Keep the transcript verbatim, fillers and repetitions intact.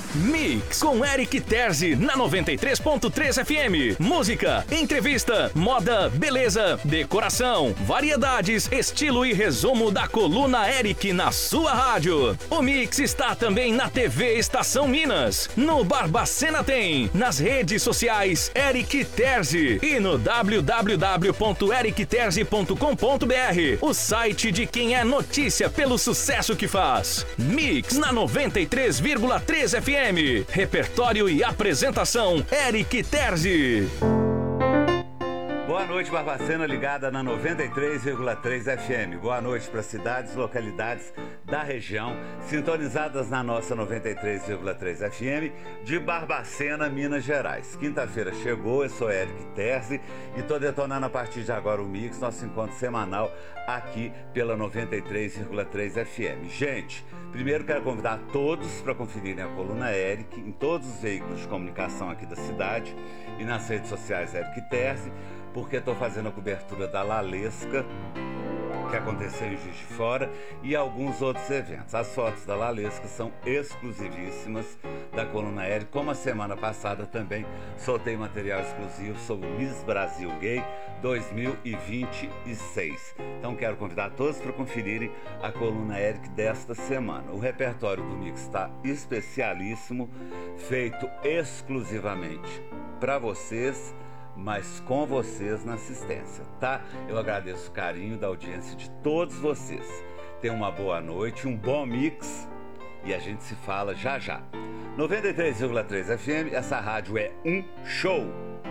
Mix com Eric Terzi na noventa e três ponto três F M. Música, entrevista, moda, beleza, decoração, variedades, estilo e resumo da coluna Eric na sua rádio. O Mix está também na T V Estação Minas, no Barbacena tem, nas redes sociais Eric Terzi e no w w w ponto eric terzi ponto com ponto b r, o site de quem é notícia pelo sucesso que faz. Mix na noventa e três vírgula três F M. Repertório e apresentação, Eric Terzi. Boa noite, Barbacena, ligada na noventa e três vírgula três F M. Boa noite para cidades, localidades da região, sintonizadas na nossa noventa e três vírgula três F M de Barbacena, Minas Gerais. Quinta-feira chegou, eu sou Eric Terzi e estou detonando a partir de agora o Mix, nosso encontro semanal aqui pela noventa e três vírgula três F M. Gente, primeiro quero convidar todos para conferirem a coluna Eric em todos os veículos de comunicação aqui da cidade e nas redes sociais Eric Terzi, porque estou fazendo a cobertura da Lalesca, que aconteceu em Juiz de Fora, e alguns outros eventos. As fotos da Lalesca são exclusivíssimas da coluna Eric, como a semana passada também soltei material exclusivo sobre o Miss Brasil Gay dois mil e vinte e seis. Então quero convidar todos para conferirem a coluna Eric desta semana. O repertório do Mix está especialíssimo, feito exclusivamente para vocês, mas com vocês na assistência, tá? Eu agradeço o carinho da audiência de todos vocês. Tenham uma boa noite, um bom mix e a gente se fala já já. noventa e três vírgula três F M, essa rádio é um show.